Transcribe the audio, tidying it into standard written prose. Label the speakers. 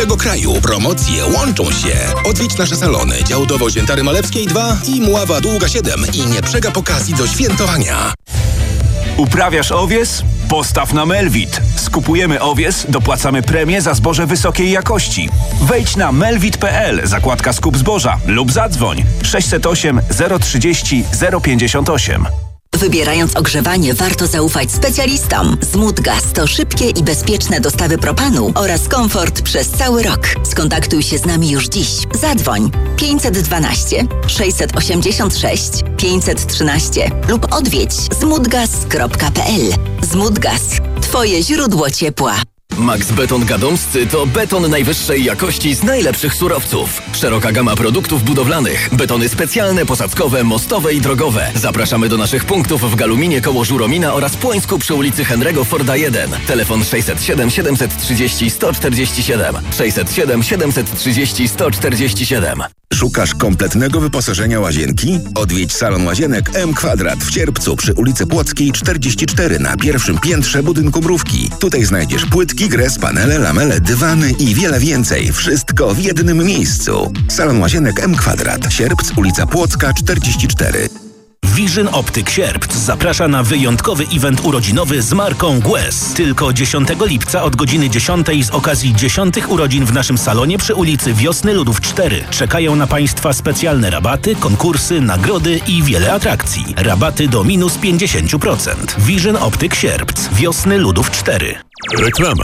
Speaker 1: całego kraju. Promocje łączą się. Odwiedź nasze salony Działdowo Świętary Malewskiej 2 i Mława Długa 7 i nie przegap okazji do świętowania.
Speaker 2: Uprawiasz owies? Postaw na Melvit. Skupujemy owies, dopłacamy premię za zboże wysokiej jakości. Wejdź na melvit.pl, zakładka skup zboża lub zadzwoń 608 030 058.
Speaker 3: Wybierając ogrzewanie, warto zaufać specjalistom. Smutgas to szybkie i bezpieczne dostawy propanu oraz komfort przez cały rok. Skontaktuj się z nami już dziś. Zadzwoń 512 686 513 lub odwiedź smutgas.pl. Smutgas. Twoje źródło ciepła.
Speaker 4: Max Beton Gadomscy to beton najwyższej jakości z najlepszych surowców. Szeroka gama produktów budowlanych. Betony specjalne, posadzkowe, mostowe i drogowe. Zapraszamy do naszych punktów w Galuminie koło Żuromina oraz Płońsku przy ulicy Henry'ego Forda 1. Telefon 607 730 147. 607 730 147.
Speaker 1: Szukasz kompletnego wyposażenia łazienki? Odwiedź salon łazienek M Kwadrat w Sierpcu przy ulicy Płockiej 44 na pierwszym piętrze budynku Mrówki. Tutaj znajdziesz płytki, gres, panele, lamele, dywany i wiele więcej. Wszystko w jednym miejscu. Salon łazienek M Kwadrat. Sierpc, ulica Płocka 44.
Speaker 5: Vision Optyk Sierpc zaprasza na wyjątkowy event urodzinowy z marką Guess. Tylko 10 lipca od godziny 10 z okazji 10 urodzin w naszym salonie przy ulicy Wiosny Ludów 4. Czekają na Państwa specjalne rabaty, konkursy, nagrody i wiele atrakcji. Rabaty do -50%. Vision Optyk Sierpc. Wiosny Ludów 4.
Speaker 6: Reklama.